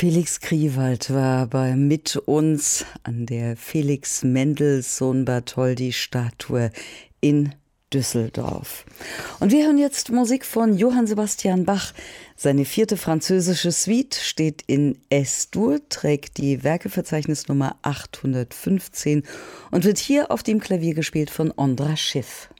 Felix Kriewald war mit uns an der Felix Mendelssohn-Bartholdy-Statue in Düsseldorf. Und wir hören jetzt Musik von Johann Sebastian Bach. Seine 4. französische Suite steht in S-Dur, trägt die Werkeverzeichnisnummer 815 und wird hier auf dem Klavier gespielt von Ondra Schiff.